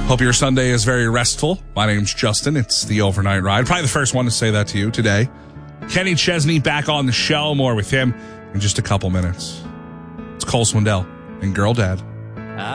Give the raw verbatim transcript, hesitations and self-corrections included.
Hope your Sunday is very restful. My name's Justin. It's the Overnight Ride. Probably the first one to say that to you today. Kenny Chesney back on the show. More with him in just a couple minutes. It's Cole Swindell and Girl Dad.